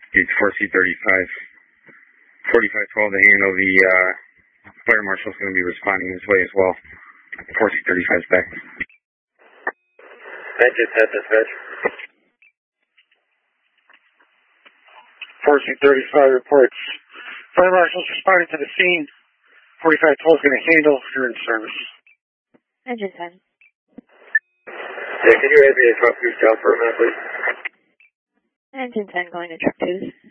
It's 4C35. 4512 to handle. The fire marshal's going to be responding this way as well. 4C35's back. Engine 10 dispatch. 4C35 reports. Fire marshal's responding to the scene. 4512 is going to handle. You're in service. Engine 10. Yeah, can you add me a truck 2 down for a minute, please? Engine 10 going to truck 2.